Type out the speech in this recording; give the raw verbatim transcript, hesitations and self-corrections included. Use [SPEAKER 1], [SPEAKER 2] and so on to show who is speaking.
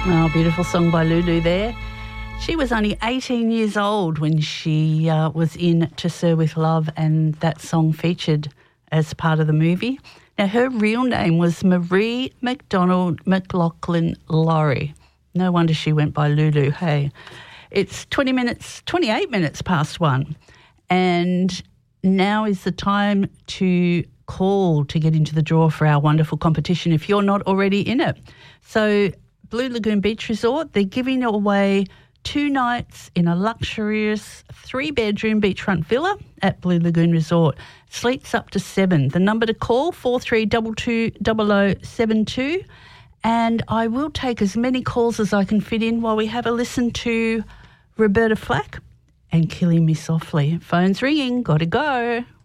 [SPEAKER 1] Oh, beautiful song by Lulu there. She was only eighteen years old when she uh, was in To Sir With Love, and that song featured as part of the movie. Now, her real name was Marie McDonald McLaughlin Laurie. No wonder she went by Lulu, hey. It's twenty minutes, twenty-eight minutes past one, and now is the time to call to get into the draw for our wonderful competition if you're not already in it. So Blue Lagoon Beach Resort, they're giving away two nights in a luxurious three-bedroom beachfront villa at Blue Lagoon Resort. Suites up to seven. The number to call, four three two two zero zero seven two. And I will take as many calls as I can fit in while we have a listen to Roberta Flack and Killing Me Softly. Phone's ringing, gotta go.